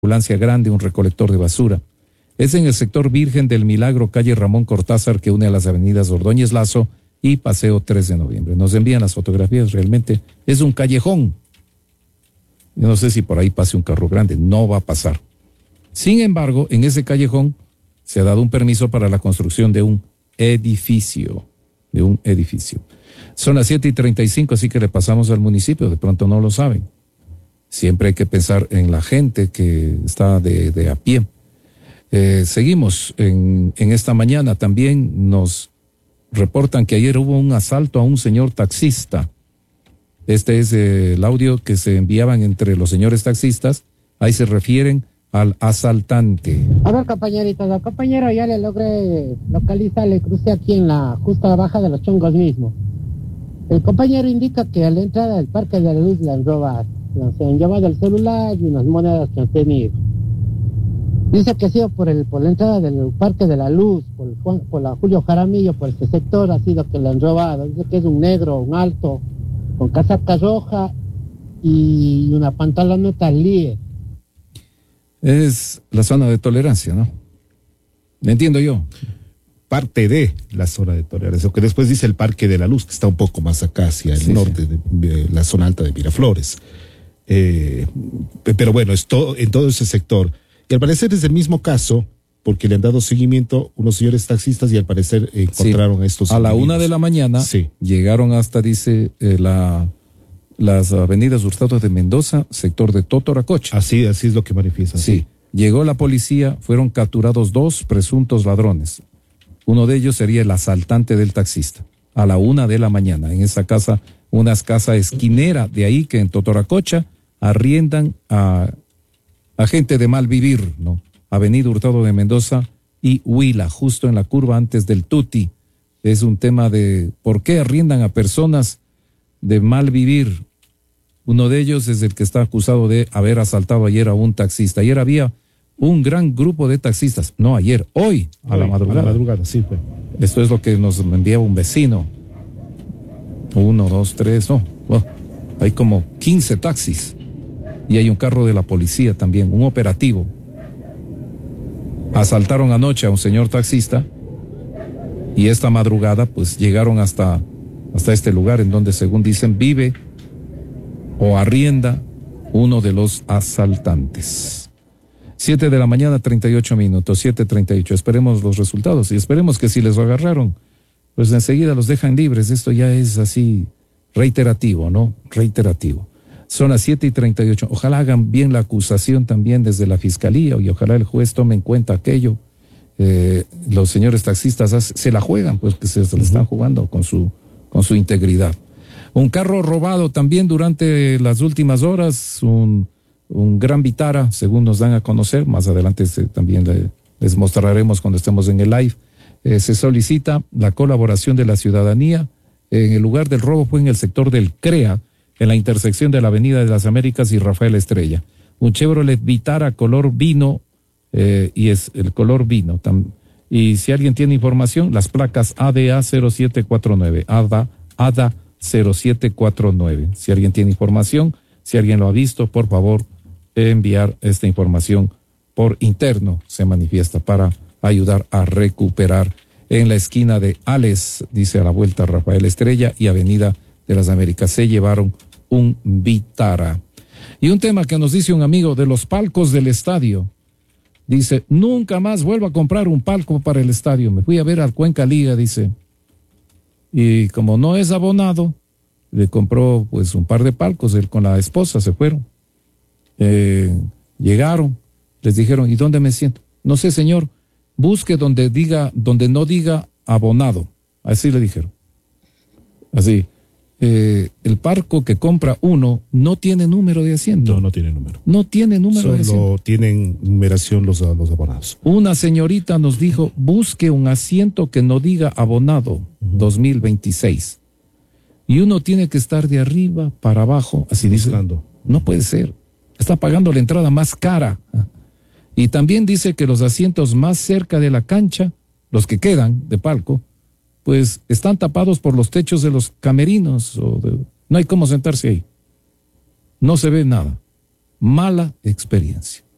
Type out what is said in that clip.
ambulancia grande, un recolector de basura. Es en el sector Virgen del Milagro, calle Ramón Cortázar, que une a las avenidas Ordóñez Lazo y Paseo 3 de Noviembre. Nos envían las fotografías, realmente es un callejón. Yo no sé si por ahí pase un carro grande, no va a pasar. Sin embargo, en ese callejón se ha dado un permiso para la construcción de un edificio. Son las 7:35, así que le pasamos al municipio, de pronto no lo saben. Siempre hay que pensar en la gente que está de a pie. Seguimos en esta mañana. También nos reportan que ayer hubo un asalto a un señor taxista. Este es el audio que se enviaban entre los señores taxistas. Ahí se refieren al asaltante. A ver, compañerita, la compañera ya le logré localizar, le crucé aquí en la justa baja de los Chongos mismo. El compañero indica que a la entrada del Parque de la Luz le han robado. Se han llevado el celular y unas monedas que han tenido. Dice que ha sido por la entrada del Parque de la Luz, por la Julio Jaramillo, por este sector ha sido que le han robado. Dice que es un negro, un alto, con casaca roja y una pantaloneta lie. Es la zona de tolerancia, ¿no? ¿Me entiendo yo? Parte de la zona de tolerancia, que después dice el Parque de la Luz, que está un poco más acá hacia el norte, sí. De la zona alta de Miraflores. Pero bueno, en todo ese sector. Y al parecer es el mismo caso, porque le han dado seguimiento unos señores taxistas y al parecer encontraron estos. A la 1 de la mañana llegaron hasta, dice, las avenidas Hurtado de Mendoza, sector de Totoracocha. Así es lo que manifiestan. Sí. Llegó la policía, fueron capturados 2 presuntos ladrones. Uno de ellos sería el asaltante del taxista. A la 1 de la mañana, en esa casa, una casa esquinera de ahí que en Totoracocha arriendan a gente de mal vivir, ¿no? Avenida Hurtado de Mendoza y Huila, justo en la curva antes del Tuti. Es un tema de por qué arriendan a personas de mal vivir. Uno de ellos es el que está acusado de haber asaltado ayer a un taxista. Ayer había un gran grupo de taxistas. No ayer, hoy, a la madrugada. A la madrugada, sí, pues. Esto es lo que nos enviaba un vecino. 1, 2, 3, no. Oh, hay como 15 taxis. Y hay un carro de la policía también, un operativo. Asaltaron anoche a un señor taxista y esta madrugada pues llegaron hasta este lugar en donde, según dicen, vive o arrienda uno de los asaltantes. 7 de la mañana, 38 minutos, 7:38. Esperemos los resultados y esperemos que si les lo agarraron, pues enseguida los dejan libres. Esto ya es así reiterativo, ¿no? Reiterativo. Son las 7:38. Ojalá hagan bien la acusación también desde la fiscalía y ojalá el juez tome en cuenta aquello. Los señores taxistas se la juegan, pues que se la están jugando con su integridad. Un carro robado también durante las últimas horas, un Gran Vitara, según nos dan a conocer. Más adelante también les mostraremos cuando estemos en el live. Se solicita la colaboración de la ciudadanía. En el lugar del robo fue en el sector del CREA, en la intersección de la Avenida de las Américas y Rafael Estrella. Un Chevrolet Vitara color vino, y es el color vino. Y si alguien tiene información, las placas ADA 0749, ADA 0749. Si alguien tiene información, si alguien lo ha visto, por favor, enviar esta información por interno, se manifiesta, para ayudar a recuperar en la esquina de Ales, dice a la vuelta Rafael Estrella y Avenida de las Américas. Se llevaron un Vitara. Y un tema que nos dice un amigo de los palcos del estadio. Dice, nunca más vuelvo a comprar un palco para el estadio. Me fui a ver al Cuenca Liga, dice. Y como no es abonado, le compró pues un par de palcos. Él con la esposa se fueron. Llegaron, les dijeron, ¿y dónde me siento? No sé, señor, busque donde no diga abonado. Así le dijeron. Así. El palco que compra uno no tiene número de asiento. No tiene número. No tiene número de asiento. Solo tienen numeración los abonados. Una señorita nos dijo, busque un asiento que no diga abonado, 2026. Y uno tiene que estar de arriba para abajo, así buscando. Dice. No puede ser. Está pagando la entrada más cara. Y también dice que los asientos más cerca de la cancha, los que quedan de palco, pues están tapados por los techos de los camerinos. No hay cómo sentarse ahí. No se ve nada. Mala experiencia.